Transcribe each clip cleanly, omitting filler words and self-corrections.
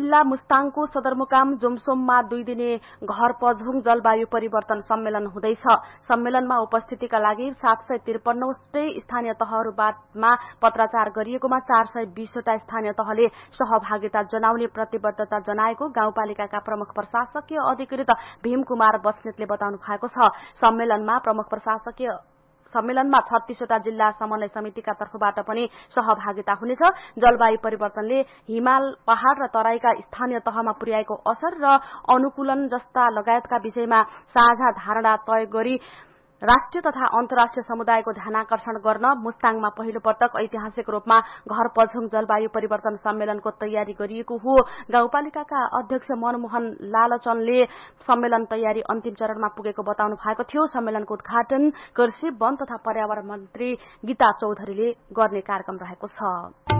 जिल्ला मुस्ताङको सदरमुकाम जुमसोममा 2 दिने घर पझुङ जलवायु परिवर्तन सम्मेलन हुँदैछ। सम्मेलनमा उपस्थितिका लागि 753 स्थानीय तहहरूमा पत्राचार गरिएकोमा 420 वटा स्थानीय तहले सहभागिता जनाउने प्रतिबद्धता जनाएको गाउँपालिकाका प्रमुख प्रशासकीय अधिकृत भीम कुमार बस्नेतले बताउनु भएको छ। सम्मेलनमा 36 वटा जिल्ला समन्वय समितिका तर्फबाट पनि सहभागिता हुनेछ। जलवायु परिवर्तनले हिमाल, पहाड़ र तराईका स्थानीय तहमा पुर्याएको असर र अनुकूलन जस्ता लगायतका विषयमा साझा धारणा तय गरी राष्ट्रिय तथा अन्तर्राष्ट्रिय समुदायको ध्यानाकर्षण गर्न मुस्ताङमा पहिलो पटक ऐतिहासिक रूपमा घर पझुङ जलवायु परिवर्तन सम्मेलनको तयारी गरिएको हो। गाउँपालिकाका अध्यक्ष मनमोहन लालचनले सम्मेलन तयारी अन्तिम चरणमा पुगेको बताउनु भएको थियो। सम्मेलनको उद्घाटन कृषि, वन तथा पर्यावरण मन्त्री गीता चौधरीले गर्ने कार्यक्रम रहेको छ।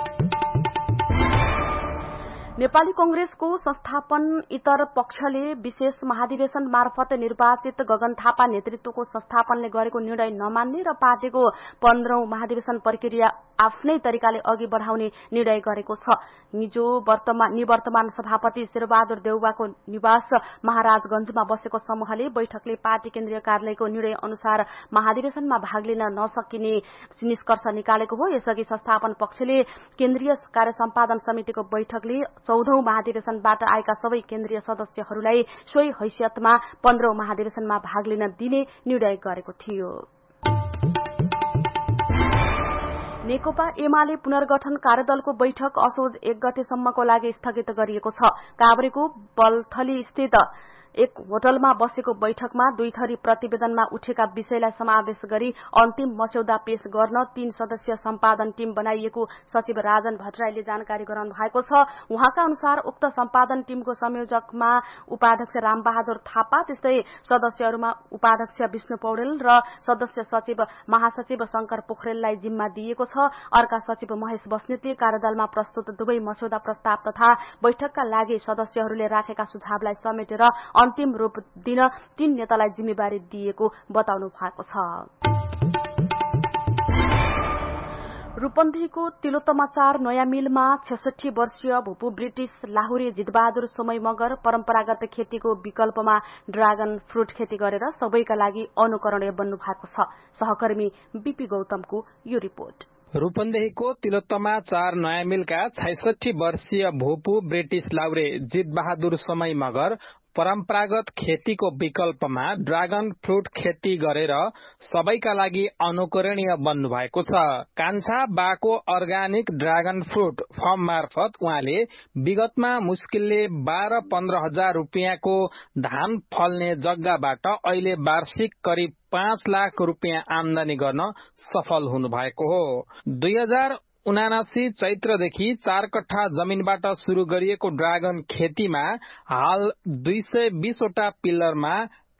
नेपाली कांग्रेसको संस्थापन इतर पक्षले विशेष महाधिवेशन मार्फत निर्वाचित गगन थापा नेतृत्वको संस्थापनले गरेको निर्णय नमान्ने र पार्टीको 15औं महाधिवेशन प्रक्रिया आफ्नै तरिकाले अघि बढ़ाउने निर्णय गरेको छ। हिजो निवर्तमान सभापति शेरबहादुर देउवाको निवास महाराजगंजमा बसेको समूहले बैठकले पार्टी केन्द्रीय कार्यालयको निर्णय अनुसार महाधिवेशनमा भाग लिन नसकिने निष्कर्ष निकालेको हो। यसअघि संस्थापन पक्षले केन्द्रीय कार्य सम्पादन समितिको बैठकले 14औं महाधिवेशनबाट आएका सबै केन्द्रीय सदस्यहरूलाई सोही हैसियतमा 15औं महाधिवेशनमा भाग लिन दिने निर्णय गरेको थियो। नेकपा एमाले पुनर्गठन कार्यदलको बैठक असोज 1 गतेसम्मको लागि स्थगित गरिएको छ। काभ्रेको बलथली स्थित एक होटलमा बसेको बैठकमा 2 थरी प्रतिवेदनमा उठेका विषयलाई समावेश गरी अन्तिम मस्यौदा पेश गर्न 3 सदस्यीय सम्पादन टीम बनाइएको सचिव राजन भट्टराईले जानकारी गराउनु भएको छ। उहाँका अनुसार उक्त सम्पादन टीमको संयोजकमा उपाध्यक्ष रामबहादुर थापा, त्यस्तै सदस्यहरूमा उपाध्यक्ष विष्णु पौडेल र सदस्य सचिव महासचिव शंकर पोखरेललाई जिम्मा दिएको छ। अर्का सचिव महेश बस्नेतले कार्यदलमा प्रस्तुत दुवै मस्यौदा प्रस्ताव तथा बैठकका लागि सदस्यहरूले राखेका सुझावलाई समेटेर अन्तिम रूप दिन 3 नेतालाई जिम्मेवारी दिएको बताउनु भएको छ। रूपन्देहीको तिलोत्तमा 4 नयाँ मिलमा 66 वर्षीय भूपू ब्रिटिश लाहुरे जितबहादुर सोमई मगर परम्परागत खेतीको विकल्पमा ड्रागन फ्रूट खेती गरेर सबैका लागि अनुकरणीय बन्नु भएको छ। सहकर्मी बीपी गौतमको यो रिपोर्ट। रूपन्देहीको तिलोत्तमा 4 नयाँ मिलका 66 वर्षीय भूपू ब्रिटिश लाहुरे जितबहादुर सोमई मगर परम्परागत खेतीको विकल्पमा ड्रागन फ्रूट खेती गरेर सबैका लागि अनुकरणीय बन्नु भएको छ। कान्छा बाको अर्गानिक ड्रागन फ्रूट फर्म मार्फत उहाँले विगतमा मुस्किलले 12-15 हजार रुपियाँको धान फल्ने जग्गाबाट अहिले वार्षिक करिब 5 लाख रुपियाँ आमदानी गर्न सफल हुनु भएको हो। 2079 चैत्रदेखि 4 कट्ठा जमिनबाट शुरू गरिएको ड्रागन खेतीमा हाल 220 वटा पिल्लरमा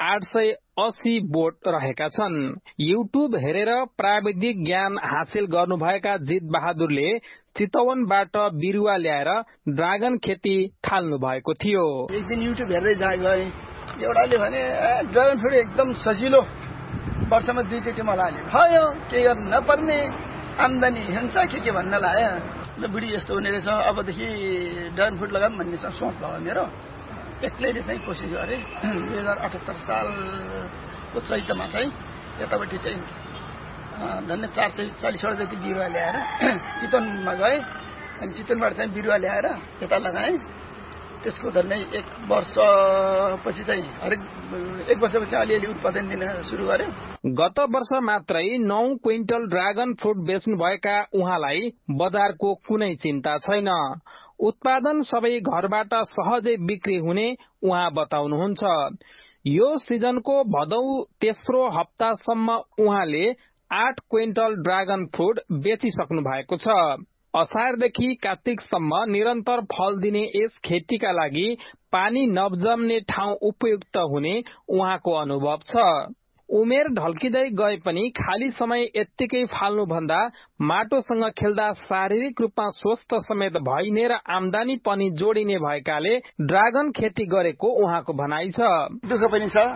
880 बोट रहेका छन्। युट्युब हेरेर प्राविधिक ज्ञान हासिल गर्नुभएका जित बहादुरले चितवनबाट बिरुवा ल्याएर ड्रागन खेती थाल्नु भएको थियो। एक दिन युट्युब हेर्दै गए, एउटाले भने ड्रागन फ्रूट एकदम सजिलो, वर्षमा 2 चोटि मलाई खायो, के गर्नु नपर्ने, आमदानी हुन्छ के भन्न लाग्यो। ल बुढी यस्तो हुने रहेछ, अबदेखि ड्रागन फ्रूट लगाऊँ भन्ने सोच भयो मेरो। एक्लैले चाहिँ कोसिस गरेँ। 2078 सालको चैतमा चाहिँ यतापट्टि चाहिँ झन्डै 440 वटा जति बिरुवा ल्याएर चितवनमा गएँ अनि चितवनबाट चाहिँ बिरुवा ल्याएर यता लगाएँ। त्यसको झन्डै 1 वर्षपछि चाहिँ हरेक 1 वर्षपछि अलिअलि उत्पादन दिन सुरु गर्यो। गत वर्ष मात्रै 9 क्विन्टल ड्रागन फ्रूट बेच्नुभएका उहाँलाई बजारको कुनै चिन्ता छैन। उत्पादन सबै घरबाट सहजै बिक्री हुने उहाँ बताउनुहुन्छ। यो सिजनको भदौ तेस्रो हप्तासम्म उहाँले 8 क्विन्टल ड्रागन फ्रूट बेचिसक्नु भएको छ। असारदेखि कार्तिकसम्म निरन्तर फल दिने यस खेतीका लागि पानी नजम्ने ठाउँ उपयुक्त हुने उहाँको अनुभव छ। उमेर ढल्किँदै गए पनि खाली समय यत्तिकै फाल्नु भन्दा माटोसँग खेल्दा शारीरिक रूपमा स्वस्थ समेत भइने र आमदानी पनि जोडिने भएकाले ड्रागन खेती गरेको उहाँको भनाइ छ। दुःख पनि छ,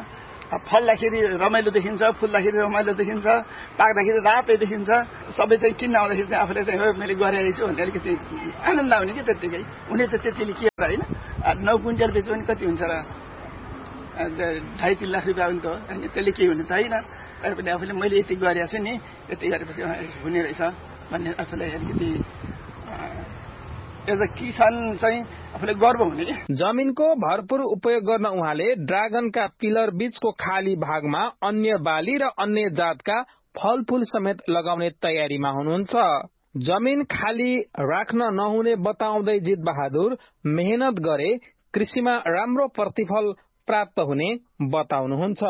फल्दाखेरि रमाइलो देखिन्छ, फुल्दाखेरि रमाइलो देखिन्छ, पाक्दाखेरि रातै देखिन्छ। सबै चाहिँ किन्न आउँदाखेरि चाहिँ आफूले चाहिँ मैले गरेको छु भन्ने अलिकति आनन्द आउने कि त्यत्तिकै। उनी त त्यतिले के होइन, 9 क्विन्टल बेच्यो भने कति हुन्छ र 2.5-3 लाख रुपियाँ हुन्छ, अनि त्यसले के हुने त होइन। तर पनि आफूले मैले यति गरेको छु नि, यति गरेपछि हुने रहेछ भन्ने आफूलाई अलिकति एज अ किसान चाहिँ आफूले गर्व हुने। जमिनको भरपूर उपयोग गर्न उहाँले ड्रागनका पिलर बीचको खाली भागमा अन्य बाली र अन्य जातका फलफूल समेत लगाउने तयारीमा हुनुहुन्छ। जमिन खाली राख्न नहुने बताउँदै जित बहादुर मेहनत गरे कृषिमा राम्रो प्रतिफल प्राप्त हुने बताउनुहुन्छ।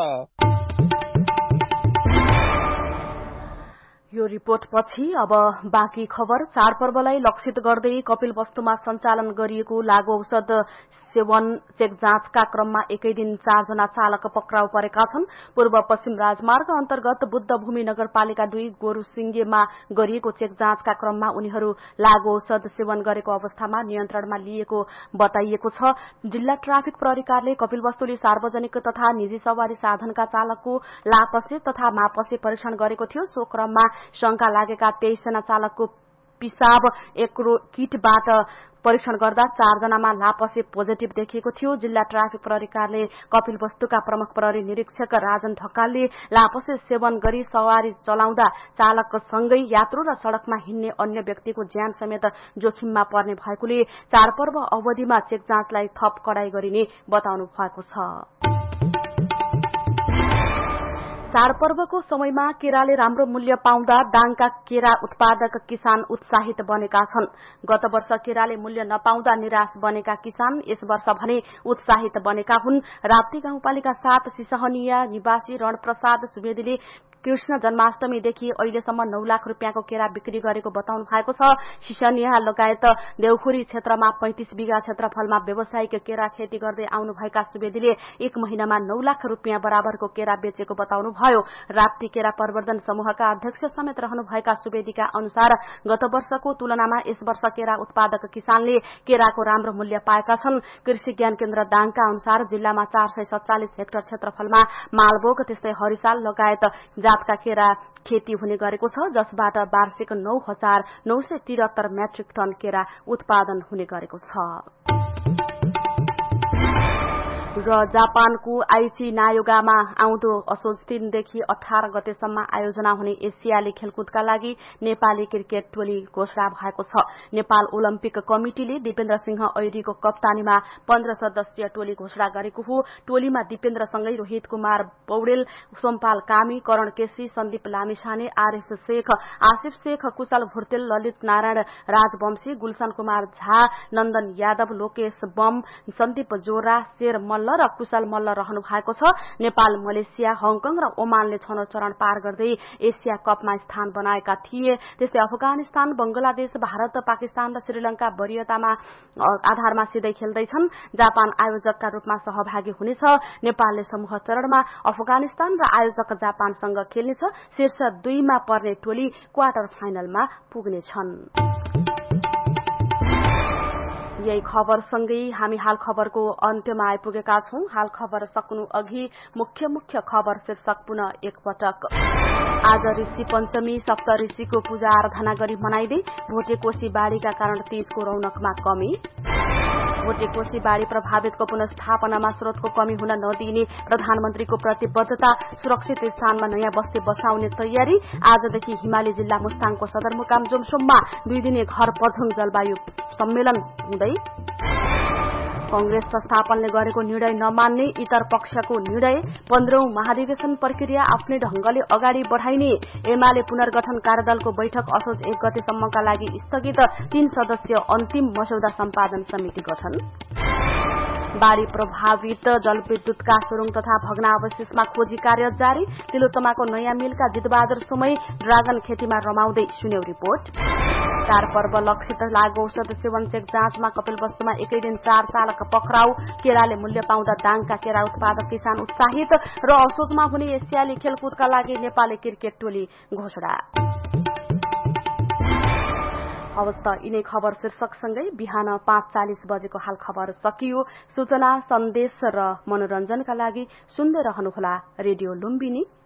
यो रिपोर्ट पछि अब बाँकी खबर। चाडपर्वलाई लक्षित गर्दै कपिलवस्तुमा सञ्चालन गरिएको लागू औषध सेवन चेक जाँचका क्रममा एकै दिन 4 जना चालक पक्राउ परेका छन्। पूर्व पश्चिम राजमार्ग अन्तर्गत बुद्धभूमि नगरपालिका 2 गोरुसिंगेमा गरिएको चेक जाँचका क्रममा उनीहरू लागू औषध सेवन गरेको अवस्थामा नियन्त्रणमा लिएको बताइएको छ। जिल्ला ट्राफिक प्रहरी कार्यालय कपिलवस्तुले सार्वजनिक तथा निजी सवारी साधनका चालकको लापसे तथा मापसे परीक्षण गरेको थियो। सो क्रममा शंका लागेका 23 जना चालकको पिसाब किटबाट परीक्षण गर्दा 4 जनामा लापसे पोजिटिभ देखिएको थियो। जिल्ला ट्राफिक प्रहरी कार्यालय कपिलवस्तुका प्रमुख प्रहरी निरीक्षक राजन ढकालले लापसे सेवन गरी सवारी चलाउँदा चालकसँगै यात्रु र सड़कमा हिँड्ने अन्य व्यक्तिको ज्यान समेत जोखिममा पर्ने भएकोले चाडपर्व अवधिमा चेक जाँचलाई थप कडाई गरिने बताउनु भएको छ। चाडपर्वको समयमा केराले राम्रो मूल्य पाउँदा दाङका केरा उत्पादक किसान उत्साहित बनेका छन्। गत वर्ष केराले मूल्य नपाउँदा निराश बनेका किसान यस वर्ष भने उत्साहित बनेका हुन्। राप्ती गाउँपालिका 7 सिसहनिया निवासी रणप्रसाद सुवेदीले कृष्ण जन्माष्टमीदेखि अहिलेसम्म 9 लाख रुपियाँको केरा बिक्री गरेको बताउनु भएको छ। सिसहनिया लगायत देउखुरी क्षेत्रमा 35 बिघा क्षेत्रफलमा व्यावसायिक केरा खेती गर्दै आउनुभएका सुवेदीले 1 महिनामा 9 लाख रुपियाँ बराबरको केरा बेचेको बताउनु भयो। राप्ती केरा प्रवर्धन समूहका अध्यक्ष समेत रहनुभएका सुवेदीका अनुसार गत वर्षको तुलनामा यस वर्ष केरा उत्पादक किसानले केराको राम्रो मूल्य पाएका छन्। कृषि ज्ञान केन्द्र दाङका अनुसार जिल्लामा 447 हेक्टर क्षेत्रफलमा मालभोग त्यस्तै हरिसाल लगायत जातका केरा खेती हुने गरेको छ, जसबाट वार्षिक 9,973 मेट्रिक टन केरा उत्पादन हुने गरेको छ। र जापानको आइची नायोगामा आउँदो असोज 3 देखि 18 गतेसम्म आयोजना हुने एसियाली खेलकुदका लागि नेपाली क्रिकेट टोली घोषणा भएको छ। नेपाल ओलम्पिक कमिटिले दिपेन्द्र सिंह ऐरीको कप्तानीमा 15 सदस्यीय टोली घोषणा गरेको हो। टोलीमा दिपेन्द्रसँगै रोहित कुमार पौडेल, सोमपाल कामी, करण केसी, सन्दीप लामिछाने, आरिफ शेख, आसिफ शेख, कुशल भुर्तेल, ललित नारायण राजवंशी, गुलशन कुमार झा, नन्दन यादव, लोकेश बम, सन्दीप जोरा, शेर मल्ल र कुशल मल्ल रहनु भएको छ। नेपाल, मलेसिया, हङकङ र ओमानले छनौट चरण पार गर्दै एसिया कपमा स्थान बनाएका थिए। त्यस्तै अफगानिस्तान, बंगलादेश, भारत, पाकिस्तान र श्रीलंका वरियतामा आधारमा सिधै खेल्दैछन्। जापान आयोजकका रूपमा सहभागी हुनेछ। नेपालले समूह चरणमा अफगानिस्तान र आयोजक जापानसँग खेल्नेछ। शीर्ष 2 मा पर्ने टोली क्वार्टर फाइनलमा पुग्नेछन्। यही खबरसँगै हामी हाल खबरको अन्त्यमा आइपुगेका छौं। हाल खबर सक्नु अघि मुख्य खबर शीर्षक पुनः एकपटक। आज ऋषि पञ्चमी, सप्त ऋषिको पूजा आराधना गरी मनाइँदै भोटेकोशी बाढ़ीका कारण तीजको रौनकमा कमी। भोटेकोशी बाढ़ी प्रभावितको पुनस्थापनामा स्रोतको कमी हुन नदिने प्रधानमन्त्रीको प्रतिबद्धता। सुरक्षित स्थानमा नयाँ बस्ती बसाउने तयारी। आजदेखि हिमाली जिल्ला मुस्ताङको सदरमुकाम जोमसोममा 2 दिने घर पझुङ जलवायु सम्मेलन हुँदै। कांग्रेस संस्थापनले गरेको निर्णय नमान्ने इतर पक्षको निर्णय। 15औं महाधिवेशन प्रक्रिया आफ्नै ढंगले अगाडि बढ़ाइने। एमाले पुनर्गठन कार्यदलको बैठक असोज 1 गतेसम्मका लागि स्थगित। 3 सदस्यीय अन्तिम मस्यौदा सम्पादन समिति गठन। बाढ़ी प्रभावित जलविद्युतका सुरुङ तथा भग्नावशेषमा खोजी कार्य जारी। तिलोत्तमाको नयाँ मिलका जितबहादुर सुमई ड्रागन खेतीमा रमाउँदै सुन्यौ रिपोर्ट। चाडपर्व लक्षित लागू औषध सेवन चेक जाँचमा कपिलवस्तुमा एकै दिन 4 चालक पक्राउ। केराले मूल्य पाउँदा दाङका केरा उत्पादक किसान उत्साहित र असोजमा हुने एसियाली खेलकुदका लागि नेपाली क्रिकेट टोली घोषणा। हवस् त यिनै खबर शीर्षकसँगै बिहान 5:40 बजेको हाल खबर सकियो। सूचना, सन्देश र मनोरञ्जनका लागि सुन्दै रहनुहोला रेडियो लुम्बिनी।